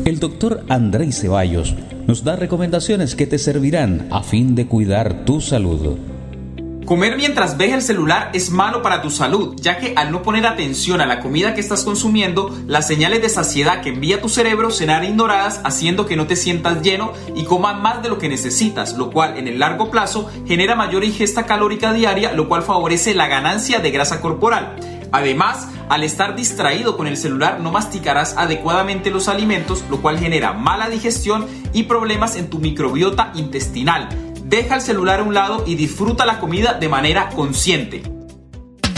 El doctor Andrei Ceballos nos da recomendaciones que te servirán a fin de cuidar tu salud. Comer mientras ves el celular es malo para tu salud, ya que al no poner atención a la comida que estás consumiendo, las señales de saciedad que envía tu cerebro serán ignoradas, haciendo que no te sientas lleno y comas más de lo que necesitas, lo cual en el largo plazo genera mayor ingesta calórica diaria, lo cual favorece la ganancia de grasa corporal. Además, al estar distraído con el celular no masticarás adecuadamente los alimentos, lo cual genera mala digestión y problemas en tu microbiota intestinal. Deja el celular a un lado y disfruta la comida de manera consciente.